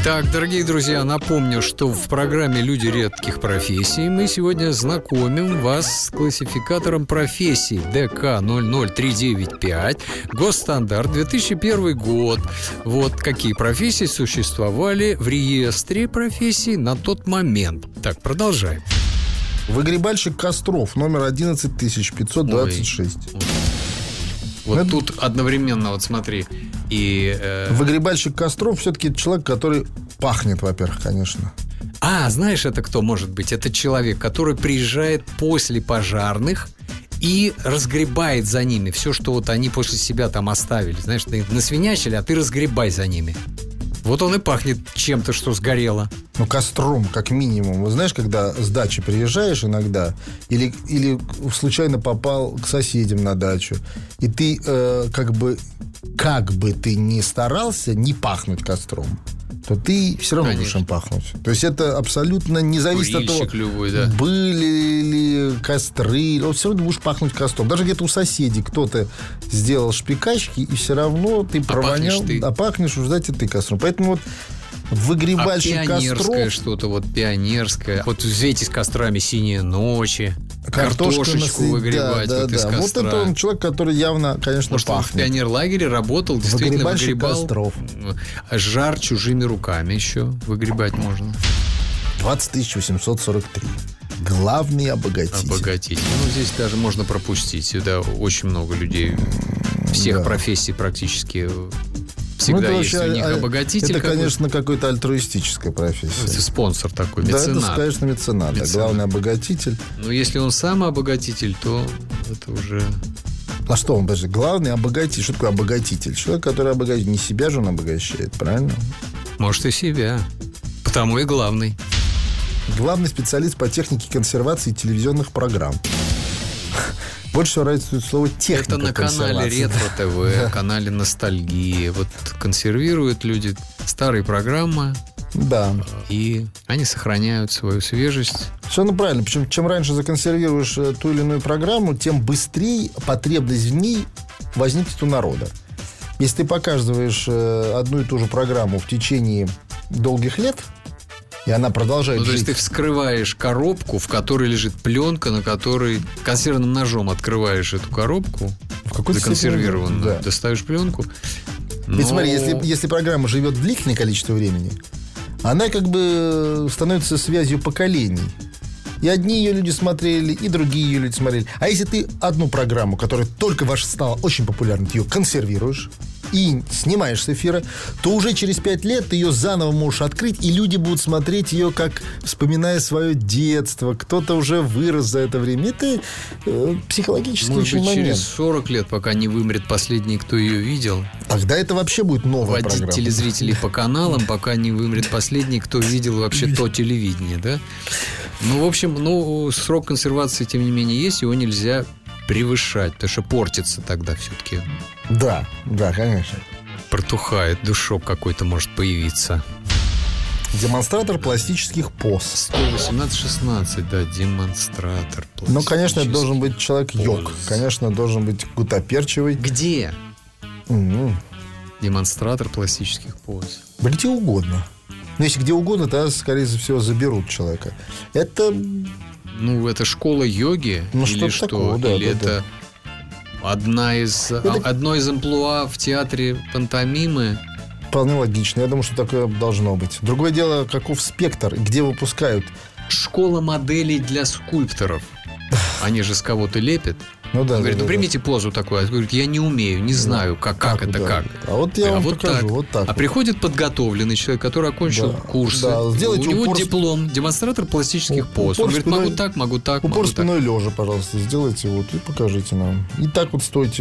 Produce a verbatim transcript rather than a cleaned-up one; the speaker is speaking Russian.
Так, дорогие друзья, напомню, что в программе «Люди редких профессий» мы сегодня знакомим вас с классификатором профессий ДК ноль ноль три девять пять, госстандарт, две тысячи первый год. Вот какие профессии существовали в реестре профессий на тот момент. Так, продолжаем. Выгребальщик костров, номер одиннадцать тысяч пятьсот двадцать шесть. Ой. Вот это... тут одновременно, вот смотри, и... Э... Выгребальщик костров все-таки человек, который пахнет, во-первых, конечно. А, знаешь, это кто может быть? Это человек, который приезжает после пожарных и разгребает за ними все, что вот они после себя там оставили. Знаешь, ты насвинячили, а ты разгребай за ними. Вот он и пахнет чем-то, что сгорело. Ну, костром, как минимум. Вот знаешь, когда с дачи приезжаешь иногда, или, или случайно попал к соседям на дачу, и ты э, как бы, как бы ты ни старался не пахнуть костром, то ты все равно Конечно. будешь им пахнуть. То есть это абсолютно не зависит Курильщик от того, любой, да. были ли костры, но все равно будешь пахнуть костром. Даже где-то у соседей кто-то сделал шпикачки, и все равно ты провонял, ты. а пахнешь уже, знаете, ты костром. Поэтому вот выгребальщик а пионерское костров, что-то, вот пионерское. Вот эти с кострами «Синие ночи», картошку картошечку насыпать, выгребать да, вот да, из да. костра. Вот это он человек, который явно, конечно, Может, он в пахнет. пионерлагере работал, действительно Выгребальщик выгребал костров. жар чужими руками еще выгребать можно. двадцать тысяч восемьсот сорок три. Главный обогатитель. Обогатитель. Ну, здесь даже можно пропустить. Сюда очень много людей всех Да. профессий практически. Всегда Ну, это есть вообще, у них обогатитель. Это, какой-то. конечно, какой-то альтруистическая профессия. Это спонсор такой, Да, меценат. это, конечно, меценат. Да, Меценат. главный обогатитель. Но если он сам обогатитель, то это уже... А что он, подожди, главный обогатитель? Что такое обогатитель? Человек, который обогатит, не себя же он обогащает, правильно? Может, и себя. Потому и главный. Главный специалист по технике консервации телевизионных программ. Больше всего нравится слово техника. Это на канале Ретро ТВ, канале Ностальгии. Вот консервируют люди старые программы. Да. И они сохраняют свою свежесть. Совершенно правильно. Причем, чем раньше законсервируешь ту или иную программу, тем быстрее потребность в ней возникнет у народа. Если ты показываешь одну и ту же программу в течение долгих лет, и она продолжает Ну, то жить. есть ты вскрываешь коробку, в которой лежит пленка, на которой консервным ножом открываешь эту коробку, в какой-то законсервированную, степени, да. достаешь пленку. Ведь Но... смотри, если, если программа живет длительное количество времени, она как бы становится связью поколений. И одни ее люди смотрели, и другие ее люди смотрели. А если ты одну программу, которая только ваша стала очень популярной, ты ее консервируешь и снимаешь с эфира, то уже через пять лет ты ее заново можешь открыть, и люди будут смотреть ее, как вспоминая свое детство. Кто-то уже вырос за это время. Это э, психологический Может очень быть, момент. через сорок лет, пока не вымрет последний, кто ее видел. Тогда это вообще будет новая Водить программа. телезрителей по каналам, пока не вымрет последний, кто видел вообще то телевидение, да? Ну, в общем, ну, срок консервации, тем не менее, есть, его нельзя превышать, потому что портится тогда все-таки. Да, да, конечно. Протухает, душок какой-то может появиться. Демонстратор пластических поз. сто восемнадцать шестнадцать, да, демонстратор. Ну, конечно, это пластических должен быть человек йог. поз. Конечно, должен быть гутоперчивый. Где М-м. демонстратор пластических поз? Да где угодно. Но если где угодно, тогда, скорее всего, заберут человека. Это... Ну, это школа йоги? Ну, или что-то что? такого, да, или да, это одна из, Это- одно из амплуа в театре пантомимы? вполне логично. Я думаю, что такое должно быть. Другое дело, каков спектр, где выпускают. Школа моделей для скульпторов. Они же с кого-то лепят. Ну да, Он говорит, да, ну да, примите позу такую. Он говорит, я не умею, не знаю, как, как, Как, это да. как. А вот я А вам вот покажу. так. Вот так. А вот. приходит подготовленный человек, который окончил Да, курсы. да. Сделайте У него упор- диплом, демонстратор пластических У- поз. Он упор говорит, спиной- могу так, могу так, Упор могу так. спиной лежа, пожалуйста, сделайте вот и покажите нам. И так вот стойте.